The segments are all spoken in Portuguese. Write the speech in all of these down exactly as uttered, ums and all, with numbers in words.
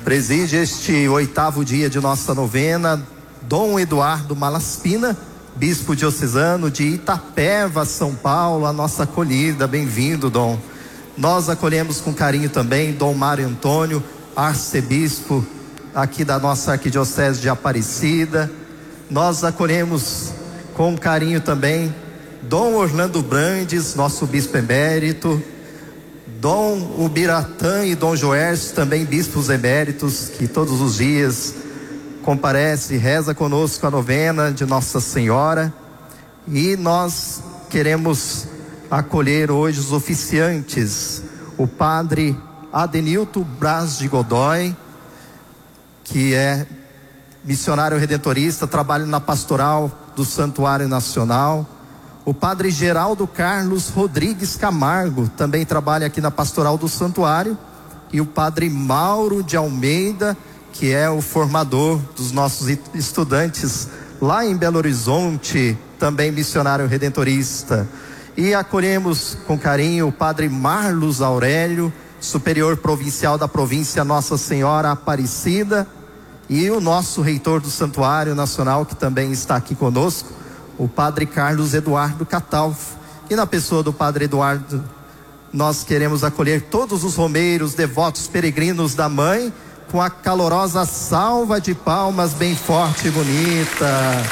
Preside este oitavo dia de nossa novena Dom Eduardo Malaspina, bispo diocesano de Itapeva, São Paulo, a nossa acolhida. Bem-vindo, Dom. Nós acolhemos com carinho também Dom Mário Antônio, arcebispo aqui da nossa arquidiocese de Aparecida. Nós acolhemos com carinho também Dom Orlando Brandes, nosso bispo emérito, Dom Ubiratã e Dom Joércio, também bispos eméritos, que todos os dias comparece e reza conosco a novena de Nossa Senhora. E nós queremos acolher hoje os oficiantes, o padre Adenilton Braz de Godoy, que é missionário redentorista, trabalha na pastoral do Santuário Nacional. O padre Geraldo Carlos Rodrigues Camargo também trabalha aqui na pastoral do Santuário. E o padre Mauro de Almeida, que é o formador dos nossos estudantes lá em Belo Horizonte, também missionário redentorista. E acolhemos com carinho o padre Marlos Aurélio, superior provincial da província Nossa Senhora Aparecida, e o nosso reitor do Santuário Nacional, que também está aqui conosco, o padre Carlos Eduardo Catalfo. E na pessoa do padre Eduardo, nós queremos acolher todos os romeiros, devotos, peregrinos da Mãe, com a calorosa salva de palmas bem forte e bonita.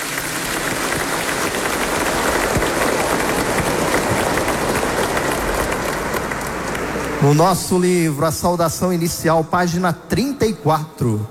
No nosso livro, a saudação inicial, página trinta e quatro.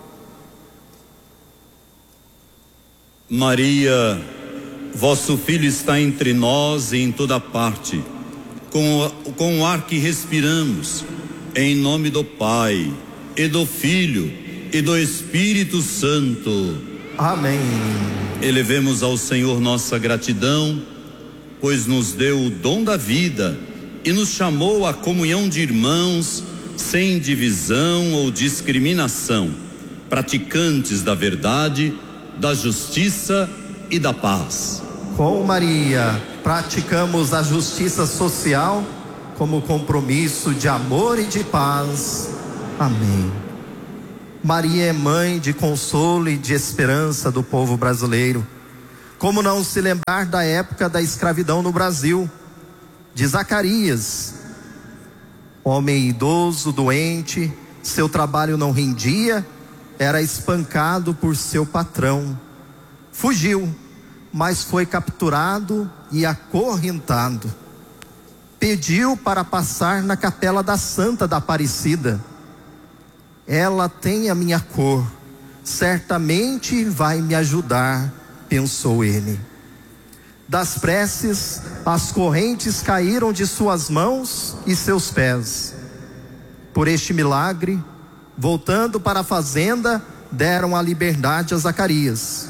Maria, vosso Filho está entre nós e em toda parte, com o, com o ar que respiramos, em nome do Pai, e do Filho, e do Espírito Santo. Amém. Elevemos ao Senhor nossa gratidão, pois nos deu o dom da vida e nos chamou à comunhão de irmãos, sem divisão ou discriminação, praticantes da verdade, da justiça e da paz. Com Maria, praticamos a justiça social como compromisso de amor e de paz. Amém. Maria é mãe de consolo e de esperança do povo brasileiro. Como não se lembrar da época da escravidão no Brasil, de Zacarias, homem idoso, doente, seu trabalho não rendia, era espancado por seu patrão. Fugiu, mas foi capturado e acorrentado. Pediu para passar na capela da Santa da Aparecida. Ela tem a minha cor, certamente vai me ajudar, pensou ele. Das preces, as correntes caíram de suas mãos e seus pés. Por este milagre, voltando para a fazenda, deram a liberdade a Zacarias.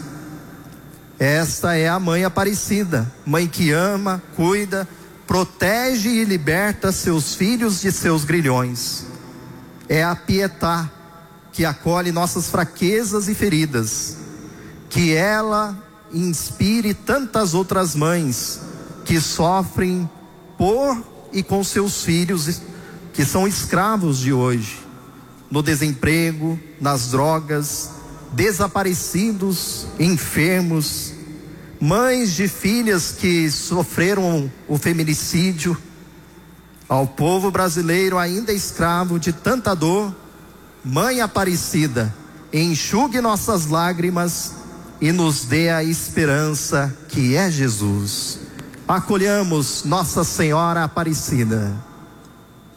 Esta é a Mãe Aparecida, mãe que ama, cuida, protege e liberta seus filhos de seus grilhões. É a Pietá, que acolhe nossas fraquezas e feridas. Que ela inspire tantas outras mães que sofrem por e com seus filhos, que são escravos de hoje, no desemprego, nas drogas, desaparecidos, enfermos, mães de filhas que sofreram o feminicídio. Ao povo brasileiro ainda escravo de tanta dor, Mãe Aparecida, enxugue nossas lágrimas e nos dê a esperança que é Jesus. Acolhamos Nossa Senhora Aparecida.